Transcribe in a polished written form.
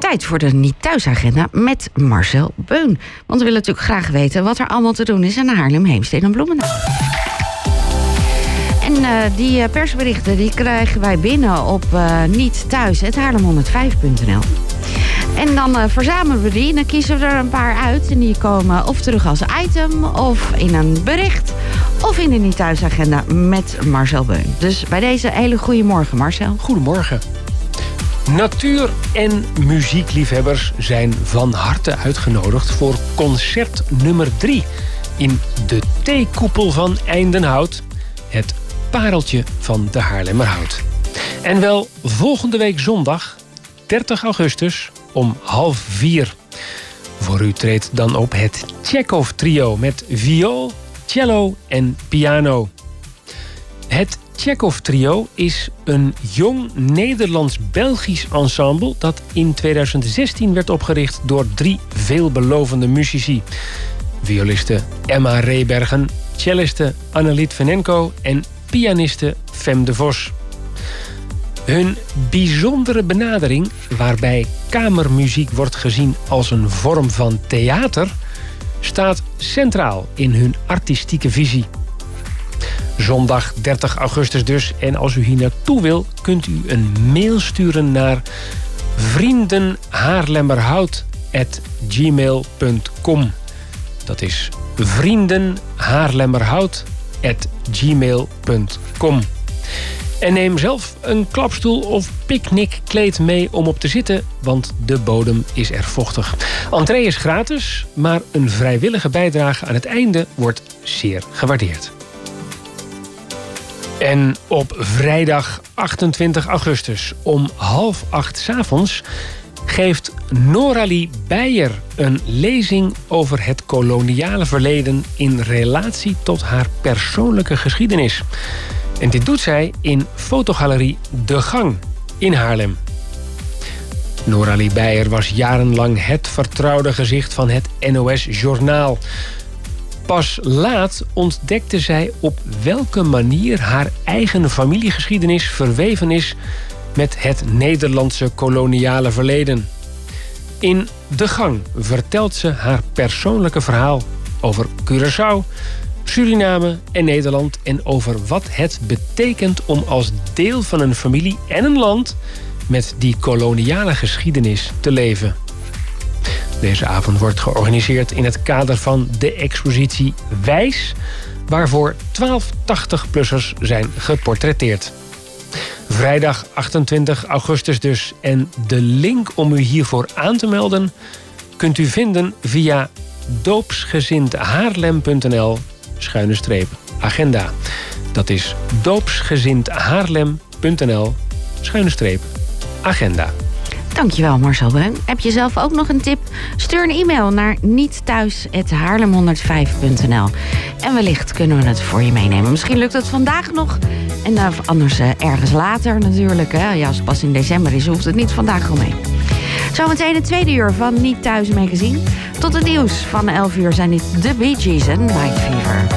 Tijd voor de Niet Thuisagenda met Marcel Beun. Want we willen natuurlijk graag weten wat er allemaal te doen is aan Haarlem, Heemstede en Bloemendaal. En die persberichten die krijgen wij binnen op niet thuis, het haarlem105.nl. En dan verzamelen we die en dan kiezen we er een paar uit. En die komen of terug als item, of in een bericht, of in de Niet Thuisagenda met Marcel Beun. Dus bij deze hele goede morgen, Marcel. Goedemorgen. Natuur- en muziekliefhebbers zijn van harte uitgenodigd voor concert nummer 3 in de theekoepel van Eindenhout, het pareltje van de Haarlemmerhout. En wel volgende week zondag, 30 augustus, om 3:30. Voor u treedt dan op het Tchekhov Trio met viool, cello en piano. Het Tchekhov Trio is een jong Nederlands-Belgisch ensemble dat in 2016 werd opgericht door 3 veelbelovende muzici. Violiste Emma Rebergen, celliste Anneliet Venenko en pianiste Fem de Vos. Hun bijzondere benadering, waarbij kamermuziek wordt gezien als een vorm van theater, staat centraal in hun artistieke visie. Zondag 30 augustus dus. En als u hier naartoe wil, kunt u een mail sturen naar vriendenhaarlemmerhout@gmail.com. Dat is vriendenhaarlemmerhout@gmail.com. En neem zelf een klapstoel of picknickkleed mee om op te zitten, want de bodem is er vochtig. Entree is gratis, maar een vrijwillige bijdrage aan het einde wordt zeer gewaardeerd. En op vrijdag 28 augustus om 7:30 s'avonds geeft Noralie Beijer een lezing over het koloniale verleden in relatie tot haar persoonlijke geschiedenis. En dit doet zij in fotogalerie De Gang in Haarlem. Noralie Beijer was jarenlang het vertrouwde gezicht van het NOS-journaal. Pas laat ontdekte zij op welke manier haar eigen familiegeschiedenis verweven is met het Nederlandse koloniale verleden. In De Gang vertelt ze haar persoonlijke verhaal over Curaçao, Suriname en Nederland en over wat het betekent om als deel van een familie en een land met die koloniale geschiedenis te leven. Deze avond wordt georganiseerd in het kader van de expositie Wijs, waarvoor 12 80-plussers zijn geportretteerd. Vrijdag 28 augustus dus. En de link om u hiervoor aan te melden kunt u vinden via doopsgezindhaarlem.nl/agenda. Dat is doopsgezindhaarlem.nl/agenda. Dankjewel Marcel Beun. Heb je zelf ook nog een tip? Stuur een e-mail naar nietthuis@haarlem105.nl. En wellicht kunnen we het voor je meenemen. Misschien lukt het vandaag nog. En anders ergens later natuurlijk. Hè? Ja, als het pas in december is, hoeft het niet vandaag al mee. Zometeen het tweede uur van Niet Thuis Magazine. Tot het nieuws van 11 uur zijn dit de Bee Gees en Night Fever.